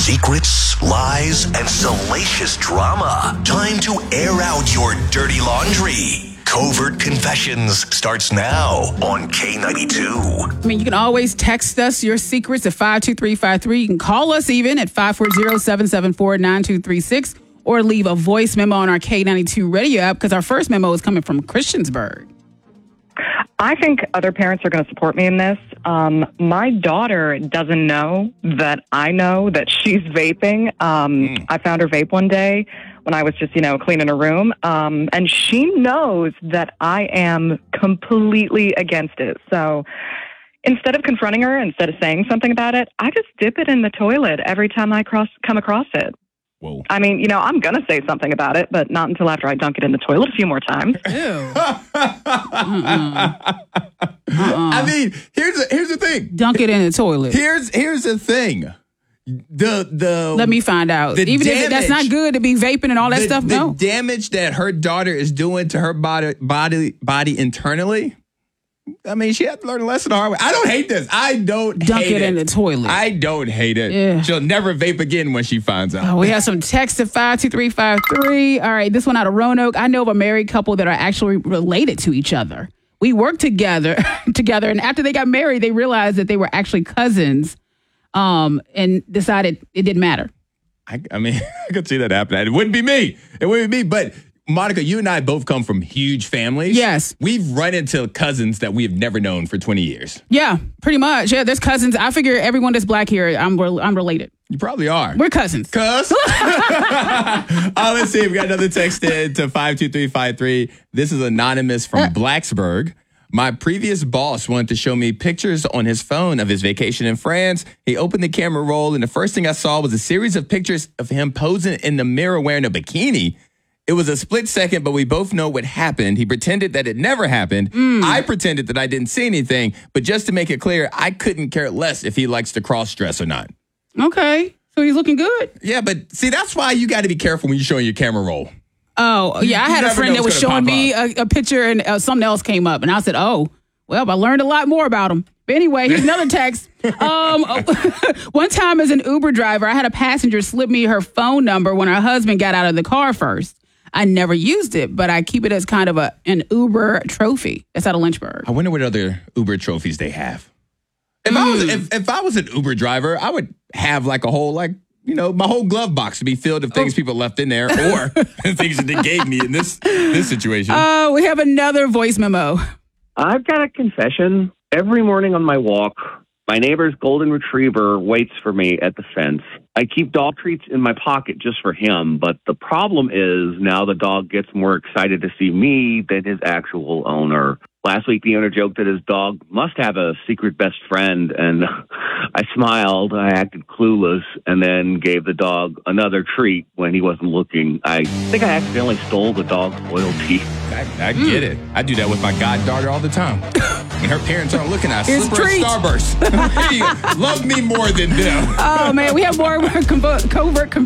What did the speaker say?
Secrets, lies, and salacious drama. Time to air out your dirty laundry. Covert Confessions starts now on K92. I mean, you can always text us your secrets at 52353. You can call us even at 540-774-9236 or leave a voice memo on our K92 radio app because our first memo is coming from Christiansburg. I think other parents are going to support me in this. My daughter doesn't know that I know that she's vaping. I found her vape one day when I was just, cleaning her room. And she knows that I am completely against it. So instead of confronting her, instead of saying something about it, I just dip it in the toilet every time I come across it. Whoa. I mean, I'm going to say something about it, but not until after I dunk it in the toilet a few more times. Ew. I mean, here's the thing. Dunk it in the toilet. Here's the thing. Let me find out. Even if that's not good to be vaping and all that stuff, no. The damage that her daughter is doing to her body internally, I mean, she had to learn a lesson the hard way. I don't hate this. I don't Dunk hate it in the toilet. I don't hate it. Yeah. She'll never vape again when she finds out. We have some text at 52353. All right, this one out of Roanoke. I know of a married couple that are actually related to each other. We worked together, and after they got married, they realized that they were actually cousins, and decided it didn't matter. I mean, I could see that happening. It wouldn't be me. But Monica, you and I both come from huge families. Yes. We've run into cousins that we have never known for 20 years. Yeah, pretty much. Yeah, there's cousins. I figure everyone that's black here, I'm related. You probably are. We're cousins. Let's see. We got another text in to 52353. This is anonymous from Blacksburg. My previous boss wanted to show me pictures on his phone of his vacation in France. He opened the camera roll, and the first thing I saw was a series of pictures of him posing in the mirror wearing a bikini. It was a split second, but we both know what happened. He pretended that it never happened. I pretended that I didn't see anything. But just to make it clear, I couldn't care less if he likes to cross-dress or not. Okay. So he's looking good. Yeah, but see, that's why you got to be careful when you're showing your camera roll. Oh, yeah. I had a friend that was showing me a picture and something else came up. And I said, oh, well, I learned a lot more about him. But anyway, here's another text. One time as an Uber driver, I had a passenger slip me her phone number when her husband got out of the car first. I never used it, but I keep it as kind of an Uber trophy. That's out of Lynchburg. I wonder what other Uber trophies they have. If I was an Uber driver, I would have like a whole, my whole glove box to be filled of things people left in there or things that they gave me in this situation. We have another voice memo. I've got a confession. Every morning on my walk, my neighbor's golden retriever waits for me at the fence. I keep dog treats in my pocket just for him, but the problem is now the dog gets more excited to see me than his actual owner. Last week, the owner joked that his dog must have a secret best friend, and I smiled, I acted clueless, and then gave the dog another treat when he wasn't looking. I think I accidentally stole the dog's loyalty. I get it. I do that with my goddaughter all the time. When her parents aren't looking, I slip her a Starburst. Hey, love me more than them. Oh, man, we have more covert